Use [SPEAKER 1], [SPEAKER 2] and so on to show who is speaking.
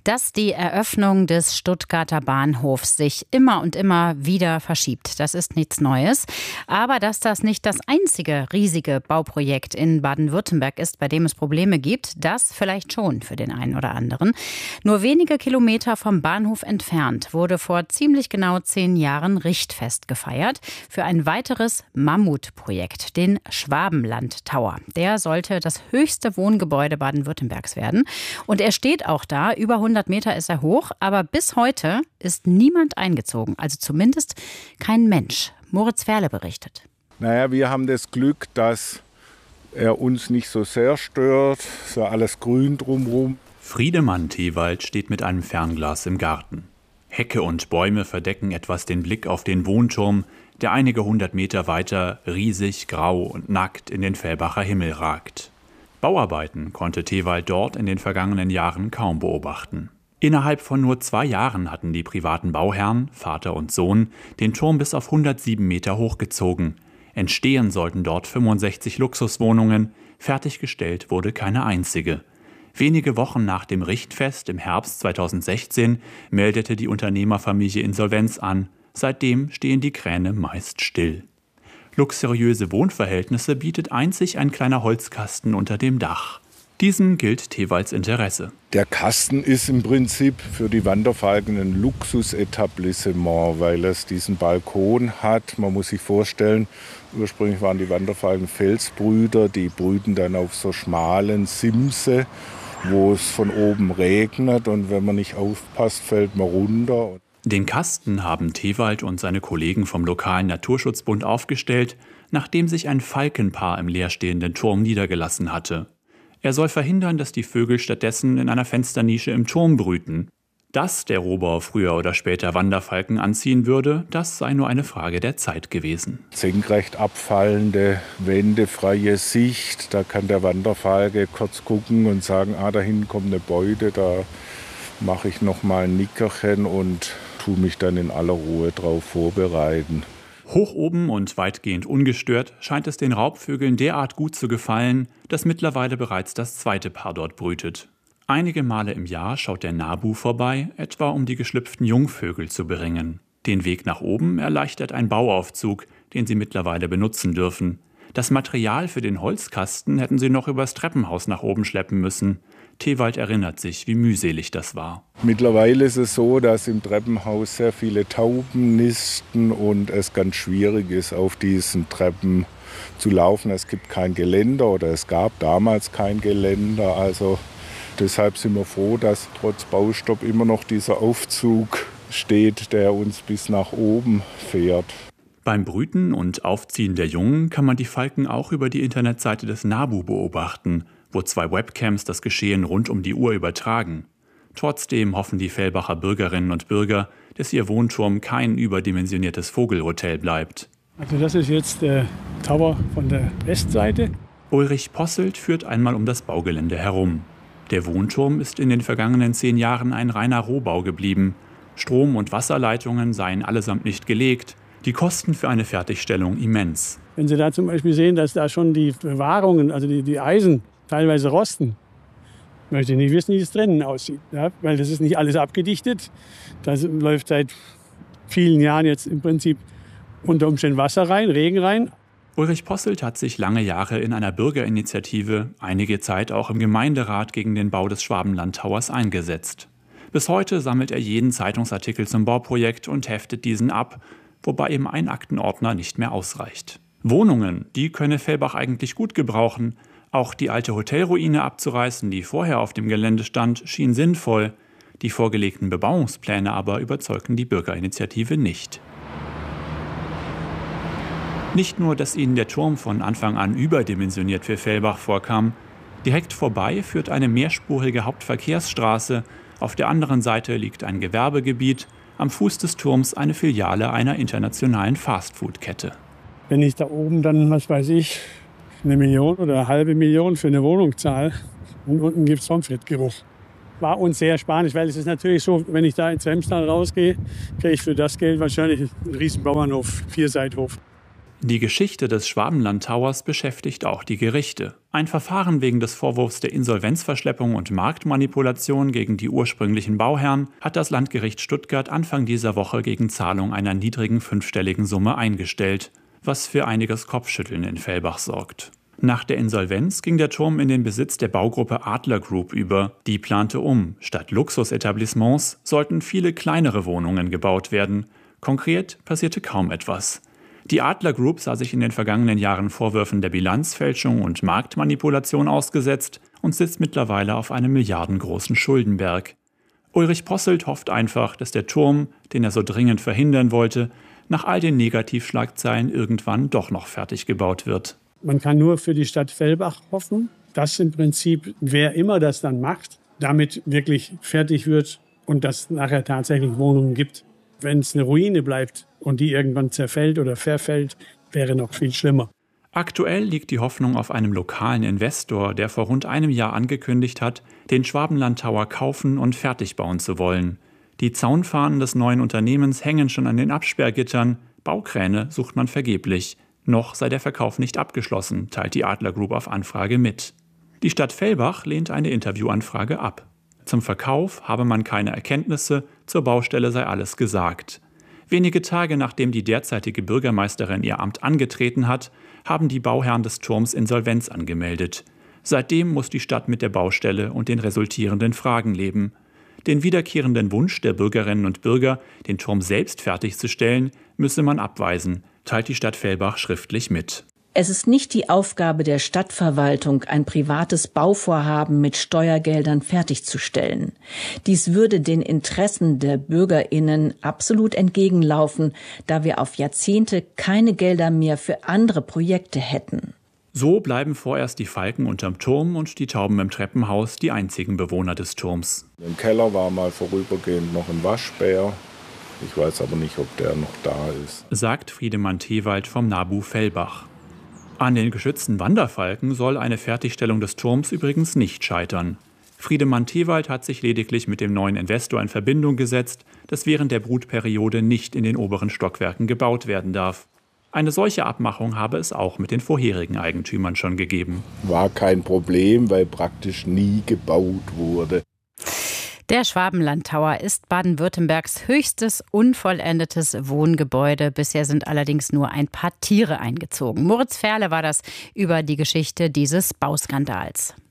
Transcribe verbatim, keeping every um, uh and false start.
[SPEAKER 1] Dass die Eröffnung des Stuttgarter Bahnhofs sich immer und immer wieder verschiebt, das ist nichts Neues. Aber dass das nicht das einzige riesige Bauprojekt in Baden-Württemberg ist, bei dem es Probleme gibt, das vielleicht schon für den einen oder anderen. Nur wenige Kilometer vom Bahnhof entfernt wurde vor ziemlich genau zehn Jahren Richtfest gefeiert für ein weiteres Mammutprojekt, den Schwabenland Tower. Der sollte das höchste Wohngebäude Baden-Württembergs werden. Und er steht auch da, über hundert Meter ist er hoch, aber bis heute ist niemand eingezogen, also zumindest kein Mensch. Moritz Ferle berichtet.
[SPEAKER 2] Naja, wir haben das Glück, dass er uns nicht so sehr stört, so alles grün drumherum.
[SPEAKER 3] Friedemann Thewald steht mit einem Fernglas im Garten. Hecke und Bäume verdecken etwas den Blick auf den Wohnturm, der einige hundert Meter weiter riesig, grau und nackt in den Velbacher Himmel ragt. Bauarbeiten konnte Thewald dort in den vergangenen Jahren kaum beobachten. Innerhalb von nur zwei Jahren hatten die privaten Bauherren, Vater und Sohn, den Turm bis auf hundertsieben Meter hochgezogen. Entstehen sollten dort fünfundsechzig Luxuswohnungen, fertiggestellt wurde keine einzige. Wenige Wochen nach dem Richtfest im Herbst zweitausendsechzehn meldete die Unternehmerfamilie Insolvenz an. Seitdem stehen die Kräne meist still. Luxuriöse Wohnverhältnisse bietet einzig ein kleiner Holzkasten unter dem Dach. Diesem gilt Thewalds Interesse.
[SPEAKER 2] Der Kasten ist im Prinzip für die Wanderfalken ein Luxusetablissement, weil es diesen Balkon hat. Man muss sich vorstellen, ursprünglich waren die Wanderfalken Felsbrüter, die brüten dann auf so schmalen Simse, wo es von oben regnet und wenn man nicht aufpasst, fällt man runter.
[SPEAKER 3] Den Kasten haben Thewald und seine Kollegen vom lokalen Naturschutzbund aufgestellt, nachdem sich ein Falkenpaar im leerstehenden Turm niedergelassen hatte. Er soll verhindern, dass die Vögel stattdessen in einer Fensternische im Turm brüten. Dass der Rohbau früher oder später Wanderfalken anziehen würde, das sei nur eine Frage der Zeit gewesen.
[SPEAKER 2] Senkrecht abfallende Wände, freie Sicht, da kann der Wanderfalke kurz gucken und sagen, ah, da hinten kommt eine Beute, da mache ich noch mal ein Nickerchen und tue mich dann in aller Ruhe drauf vorbereiten.
[SPEAKER 3] Hoch oben und weitgehend ungestört scheint es den Raubvögeln derart gut zu gefallen, dass mittlerweile bereits das zweite Paar dort brütet. Einige Male im Jahr schaut der Nabu vorbei, etwa um die geschlüpften Jungvögel zu beringen. Den Weg nach oben erleichtert ein Bauaufzug, den sie mittlerweile benutzen dürfen. Das Material für den Holzkasten hätten sie noch übers Treppenhaus nach oben schleppen müssen. Thewald erinnert sich, wie mühselig das war.
[SPEAKER 2] Mittlerweile ist es so, dass im Treppenhaus sehr viele Tauben nisten und es ganz schwierig ist, auf diesen Treppen zu laufen. Es gibt kein Geländer oder es gab damals kein Geländer. Also deshalb sind wir froh, dass trotz Baustopp immer noch dieser Aufzug steht, der uns bis nach oben fährt.
[SPEAKER 3] Beim Brüten und Aufziehen der Jungen kann man die Falken auch über die Internetseite des Nabu beobachten, wo zwei Webcams das Geschehen rund um die Uhr übertragen. Trotzdem hoffen die Velbacher Bürgerinnen und Bürger, dass ihr Wohnturm kein überdimensioniertes Vogelhotel bleibt.
[SPEAKER 4] Also das ist jetzt der Tower von der Westseite.
[SPEAKER 3] Ulrich Posselt führt einmal um das Baugelände herum. Der Wohnturm ist in den vergangenen zehn Jahren ein reiner Rohbau geblieben. Strom- und Wasserleitungen seien allesamt nicht gelegt. Die Kosten für eine Fertigstellung immens.
[SPEAKER 4] Wenn Sie da zum Beispiel sehen, dass da schon die Bewahrungen, also die, die Eisen, teilweise rosten, möchte ich nicht wissen, wie das drinnen aussieht. Ja? Weil das ist nicht alles abgedichtet. Da läuft seit vielen Jahren jetzt im Prinzip unter Umständen Wasser rein, Regen rein.
[SPEAKER 3] Ulrich Posselt hat sich lange Jahre in einer Bürgerinitiative, einige Zeit auch im Gemeinderat gegen den Bau des Schwabenland Towers eingesetzt. Bis heute sammelt er jeden Zeitungsartikel zum Bauprojekt und heftet diesen ab, wobei ihm ein Aktenordner nicht mehr ausreicht. Wohnungen, die könne Velbach eigentlich gut gebrauchen. Auch die alte Hotelruine abzureißen, die vorher auf dem Gelände stand, schien sinnvoll. Die vorgelegten Bebauungspläne aber überzeugten die Bürgerinitiative nicht. Nicht nur, dass ihnen der Turm von Anfang an überdimensioniert für Velbach vorkam. Direkt vorbei führt eine mehrspurige Hauptverkehrsstraße. Auf der anderen Seite liegt ein Gewerbegebiet. Am Fuß des Turms eine Filiale einer internationalen Fastfood-Kette.
[SPEAKER 4] Wenn ich da oben dann, was weiß ich, eine Million oder eine halbe Million für eine Wohnung zahle und unten gibt es Pommes-Geruch. War uns sehr spanisch, weil es ist natürlich so, wenn ich da ins Remstal rausgehe, kriege ich für das Geld wahrscheinlich einen riesen Bauernhof, Vierseithof.
[SPEAKER 3] Die Geschichte des Schwabenland Towers beschäftigt auch die Gerichte. Ein Verfahren wegen des Vorwurfs der Insolvenzverschleppung und Marktmanipulation gegen die ursprünglichen Bauherren hat das Landgericht Stuttgart Anfang dieser Woche gegen Zahlung einer niedrigen fünfstelligen Summe eingestellt, was für einiges Kopfschütteln in Fellbach sorgt. Nach der Insolvenz ging der Turm in den Besitz der Baugruppe Adler Group über. Die plante um. Statt Luxusetablissements sollten viele kleinere Wohnungen gebaut werden. Konkret passierte kaum etwas. Die Adler Group sah sich in den vergangenen Jahren Vorwürfen der Bilanzfälschung und Marktmanipulation ausgesetzt und sitzt mittlerweile auf einem milliardengroßen Schuldenberg. Ulrich Posselt hofft einfach, dass der Turm, den er so dringend verhindern wollte, nach all den Negativschlagzeilen irgendwann doch noch fertig gebaut wird.
[SPEAKER 4] Man kann nur für die Stadt Fellbach hoffen, dass im Prinzip, wer immer das dann macht, damit wirklich fertig wird und dass nachher tatsächlich Wohnungen gibt. Wenn es eine Ruine bleibt und die irgendwann zerfällt oder verfällt, wäre noch viel schlimmer.
[SPEAKER 3] Aktuell liegt die Hoffnung auf einem lokalen Investor, der vor rund einem Jahr angekündigt hat, den Schwabenland Tower kaufen und fertig bauen zu wollen. Die Zaunfahnen des neuen Unternehmens hängen schon an den Absperrgittern. Baukräne sucht man vergeblich. Noch sei der Verkauf nicht abgeschlossen, teilt die Adler Group auf Anfrage mit. Die Stadt Fellbach lehnt eine Interviewanfrage ab. Zum Verkauf habe man keine Erkenntnisse, zur Baustelle sei alles gesagt. Wenige Tage nachdem die derzeitige Bürgermeisterin ihr Amt angetreten hat, haben die Bauherren des Turms Insolvenz angemeldet. Seitdem muss die Stadt mit der Baustelle und den resultierenden Fragen leben. Den wiederkehrenden Wunsch der Bürgerinnen und Bürger, den Turm selbst fertigzustellen, müsse man abweisen, teilt die Stadt Fellbach schriftlich mit.
[SPEAKER 5] Es ist nicht die Aufgabe der Stadtverwaltung, ein privates Bauvorhaben mit Steuergeldern fertigzustellen. Dies würde den Interessen der BürgerInnen absolut entgegenlaufen, da wir auf Jahrzehnte keine Gelder mehr für andere Projekte hätten.
[SPEAKER 3] So bleiben vorerst die Falken unterm Turm und die Tauben im Treppenhaus die einzigen Bewohner des Turms.
[SPEAKER 2] Im Keller war mal vorübergehend noch ein Waschbär. Ich weiß aber nicht, ob der noch da ist,
[SPEAKER 3] sagt Friedemann Thewald vom NABU Fellbach. An den geschützten Wanderfalken soll eine Fertigstellung des Turms übrigens nicht scheitern. Friedemann Thewald hat sich lediglich mit dem neuen Investor in Verbindung gesetzt, dass während der Brutperiode nicht in den oberen Stockwerken gebaut werden darf. Eine solche Abmachung habe es auch mit den vorherigen Eigentümern schon gegeben.
[SPEAKER 2] War kein Problem, weil praktisch nie gebaut wurde.
[SPEAKER 1] Der Schwabenland Tower ist Baden-Württembergs höchstes unvollendetes Wohngebäude. Bisher sind allerdings nur ein paar Tiere eingezogen. Moritz Ferle war das über die Geschichte dieses Bauskandals.